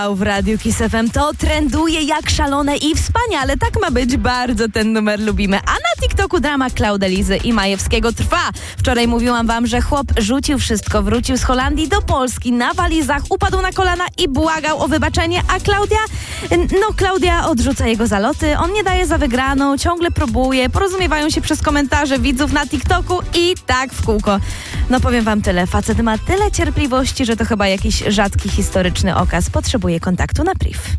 W Radiu Kiss FM to trenduje jak szalone i wspaniale. Tak ma być, bardzo ten numer lubimy. A na TikToku drama Klauda Lizy i Majewskiego trwa. Wczoraj mówiłam wam, że chłop rzucił wszystko, wrócił z Holandii do Polski na walizach, upadł na kolana i błagał o wybaczenie, a Klaudia odrzuca jego zaloty, on nie daje za wygraną, ciągle próbuje, porozumiewają się przez komentarze widzów na TikToku i tak w kółko. No powiem wam tyle, facet ma tyle cierpliwości, że to chyba jakiś rzadki historyczny okaz. Potrzebuje kontaktu na priv.